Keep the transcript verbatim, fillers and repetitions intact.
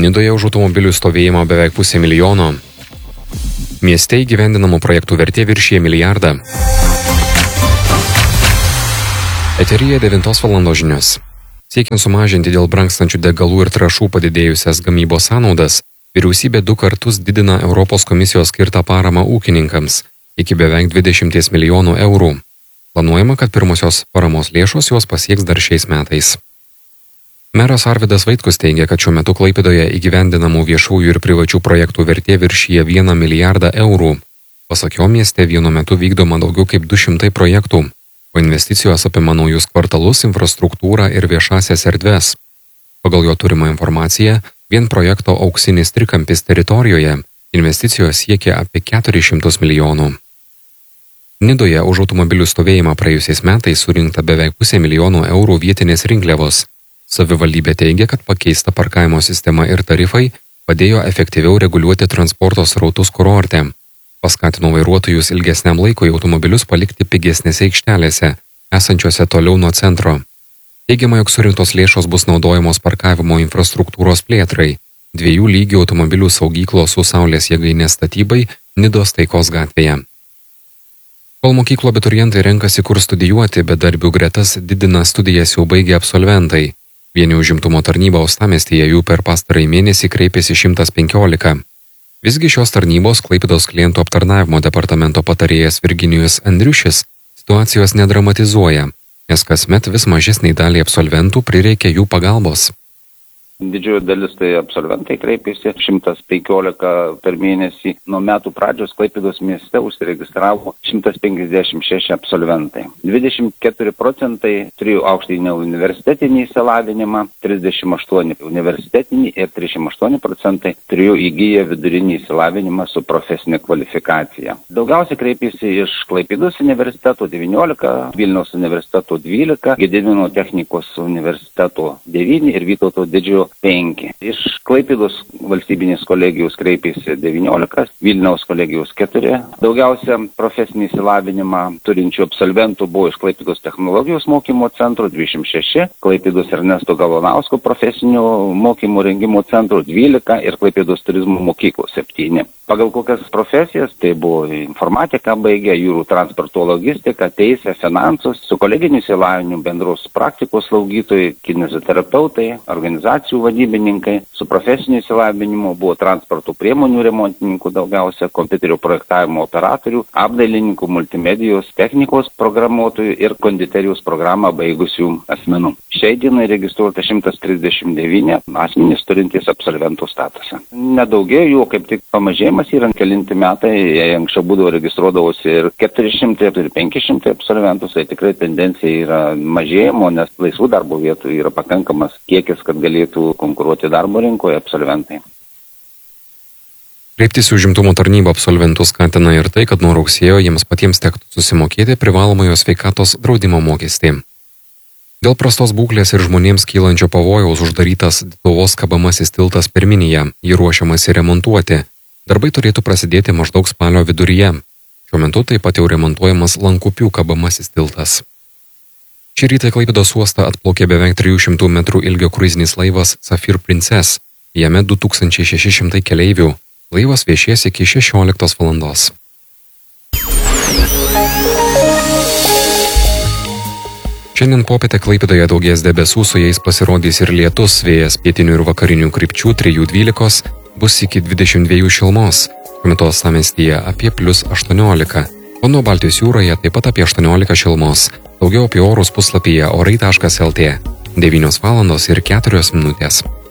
Nidoje už automobilių stovėjimą beveik pusę milijono. Mieste įgyvendinamų projektų vertė viršija milijardą. Eteryje devintos valandos žinios. Siekiant sumažinti dėl brangstančių degalų ir trąšų padidėjusias gamybos sąnaudas, vyriausybė du kartus didina Europos komisijos skirtą paramą ūkininkams iki beveik dvidešimt milijonų eurų. Planuojama, kad pirmosios paramos lėšos juos pasieks dar šiais metais. Meras Arvydas Vaitkus teigia, kad šiuo metu Klaipėdoje įgyvendinamų viešųjų ir privačių projektų vertė viršija vieną milijardą eurų. Pasak jo, mieste vienu metu vykdoma daugiau kaip du šimtai projektų, o investicijos apima naujus kvartalus, infrastruktūrą ir viešasias erdves. Pagal jo turimą informaciją, vien projekto Auksinis trikampis teritorijoje investicijos siekia apie keturis šimtus milijonų. Nidoje už automobilių stovėjimą praėjusiais metais surinkta beveik pusė milijono eurų vietinės rinkliavos. Savivaldybė teigia, kad pakeista parkavimo sistema ir tarifai padėjo efektyviau reguliuoti transporto srautus kurorte. Paskatino vairuotojus ilgesniam laikui automobilius palikti pigesnėse aikštelėse, esančiose toliau nuo centro. Teigiama, jog surinktos lėšos bus naudojamos parkavimo infrastruktūros plėtrai, dviejų lygių automobilių saugyklos su saulės jėgainės statybai Nidos Taikos gatvėje. Kol mokyklo abiturientai renkasi kur studijuoti, bedarbių gretas didina studijas jau baigę absolventai. Vieni užimtumo tarnyba Uostamiestyje jų per pastarąjį mėnesį kreipėsi šimtas penkiolika. Visgi šios tarnybos Klaipėdos klientų aptarnavimo departamento patarėjas Virginijus Andriušis situacijos nedramatizuoja, nes kasmet vis mažesnei daliai absolventų prireikia jų pagalbos. Didžioji dalis tai absolventai kreipėsi, šimtas penkiolika per mėnesį. Nuo metų pradžios Klaipėdos mieste užsiregistravo šimtas penkiasdešimt šeši absolventai. dvidešimt keturi procentai turėjo aukštąjį universitetinį išsilavinimą, trisdešimt aštuoni universitetinį ir trisdešimt aštuoni procentai turėjo įgiję vidurinį išsilavinimą su profesinė kvalifikacija. Daugiausiai kreipėsi iš Klaipėdos universiteto devyniolika, Vilniaus universiteto dvylika, Gedimino technikos universiteto devyni ir Vytauto Didžiojo penki. Iš Klaipėdos valstybinės kolegijos kreipėsi devyniolika, Vilniaus kolegijos keturi. Daugiausia profesinį išsilavinimą turinčių absolventų buvo iš Klaipėdos technologijos mokymo centro dvidešimt šeši, Klaipėdos Ernesto Galvanausko profesinio mokymo rengimo centro dvylika ir Klaipėdos turizmo mokyklos septyni. Pagal kokias profesijas, tai buvo informatika baigė, jūrų transporto logistika, teisė, finansus, su koleginiu išsilavinimu bendros praktikos slaugytojai, kineziterapeutai, organizacijų vadybininkai, su profesiniu išsilavinimu buvo transporto priemonių remontininkų daugiausia, kompiuterio projektavimo operatorių, apdailininkų, multimedijos, technikos programuotojų ir konditerijos programą baigusių asmenų. Šiai dienai registruota šimtas trisdešimt devyni asmenys turintys absolventų statusą. Nedaugėjo jų, kaip tik pamažėjimas yra kelinti metai, jei anksčiau būdavo registruodavosi ir keturi šimtai ir penki šimtai absolventų, tai tikrai tendencija yra mažėjimo, nes laisvų darbo vietų yra pakankamas kiekis, kad galėtų konkuruoti darbo rinkoje absolventai. Kreiptis į užimtumo tarnybą absolventus skatina ir tai, kad nuo rugsėjo jiems patiems tektų susimokėti privalomojo sveikatos draudimo mokestį. Dėl prastos būklės ir žmonėms kylančio pavojaus uždarytas Dituvos kabamasis tiltas Perminėje, jį ruošiamasi remontuoti. Darbai turėtų prasidėti maždaug spalio viduryje. Šiuo metu taip pat jau remontuojamas Lankupių kabamasis tiltas. Šį rytą į Klaipėdos uostą atplaukė beveik trijų šimtų metrų ilgio kruizinis laivas Sapphire Princess. Jame du tūkstančiai šeši šimtai keleivių. Laivas viešės iki šešioliktos valandos. Šiandien popietę Klaipėdoje daugės debesų, su jais pasirodys ir lietus, vėjas pietinių ir vakarinių krypčių trijų dvylikos, bus iki dvidešimt dviejų šilumos, šiuo metu Uostamiestyje apie plius aštuoniolika, o nuo Baltijos jūroje taip pat apie aštuoniolika šilumos. Daugiau apie orus puslapyje orai taškas lt. devynios valandos ir keturios minutės.